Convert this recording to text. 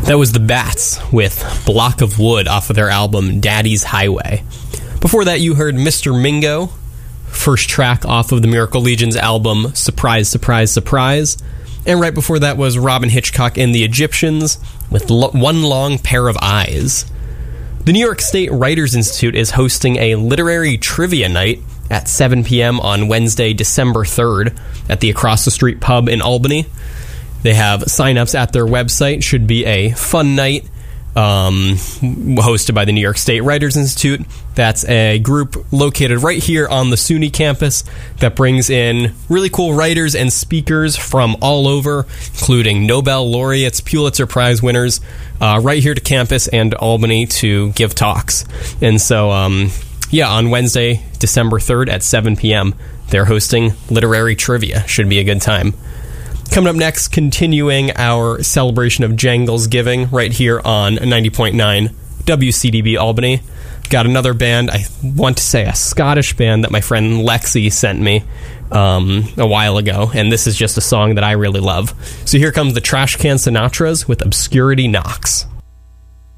That was the Bats with Block of Wood off of their album Daddy's Highway. Before that, you heard Mr. Mingo, first track off of the Miracle Legion's album Surprise, Surprise, Surprise. And right before that was Robin Hitchcock and the Egyptians with One Long Pair of Eyes. The New York State Writers Institute is hosting a literary trivia night at 7 p.m. on Wednesday, December 3rd at the Across the Street Pub in Albany. They have sign-ups at their website. Should be a fun night hosted by the New York State Writers Institute. That's a group located right here on the SUNY campus that brings in really cool writers and speakers from all over, including Nobel laureates, Pulitzer Prize winners, right here to campus and Albany to give talks. And so, on Wednesday, December 3rd at 7 p.m., they're hosting literary trivia. Should be a good time. Coming up next, continuing our celebration of Jangles Giving right here on 90.9 WCDB Albany. Got another band, I want to say a Scottish band that my friend Lexi sent me a while ago, and this is just a song that I really love. So here comes the Trash Can Sinatras with Obscurity Knocks.